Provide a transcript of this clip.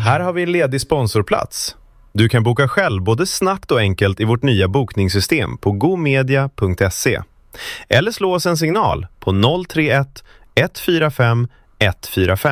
Här har vi en ledig sponsorplats. Du kan boka själv både snabbt och enkelt i vårt nya bokningssystem på gomedia.se. Eller slå oss en signal på 031 145 145.